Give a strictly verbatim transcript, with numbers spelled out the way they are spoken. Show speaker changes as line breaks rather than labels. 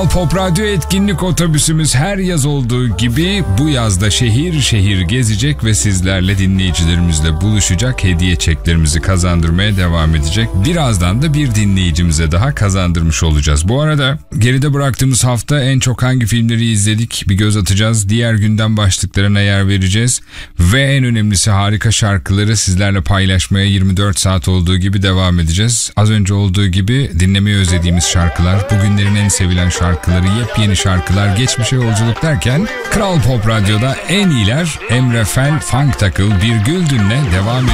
Pop Radyo etkinlik otobüsümüz her yaz olduğu gibi bu yazda şehir şehir gezecek ve sizlerle, dinleyicilerimizle buluşacak, hediye çeklerimizi kazandırmaya devam edecek. Birazdan da bir dinleyicimize daha kazandırmış olacağız. Bu arada geride bıraktığımız hafta en çok hangi filmleri izledik bir göz atacağız. Diğer gündem başlıklarına yer vereceğiz. Ve en önemlisi harika şarkıları sizlerle paylaşmaya yirmi dört saat olduğu gibi devam edeceğiz. Az önce olduğu gibi dinlemeyi özlediğimiz şarkılar, bugünlerin en sevilen şarkıları, yepyeni şarkılar, geçmişe yolculuk derken Kral Pop Radyo'da en iyiler Emre Fel, Funk Takıl, Bir Güldün'le devam ediyor.